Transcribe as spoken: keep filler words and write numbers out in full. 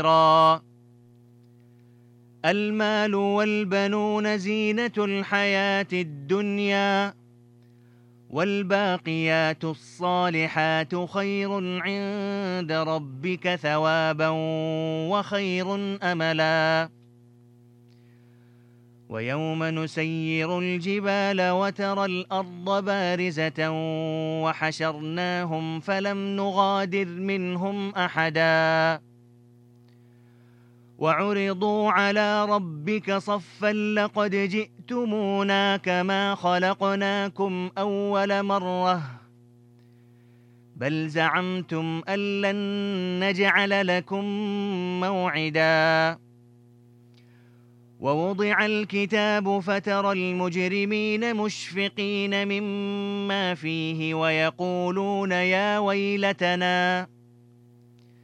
المال والبنون زينة الحياة الدنيا، والباقيات الصالحات خير عند ربك ثوابا وخير أملا. ويوم نسير الجبال وترى الأرض بارزة وحشرناهم فلم نغادر منهم أحدا، وعرضوا على ربك صفا لقد جئتمونا كما خلقناكم أول مرة بل زعمتم أن لن نجعل لكم موعدا. ووضع الكتاب فترى المجرمين مشفقين مما فيه ويقولون يا ويلتنا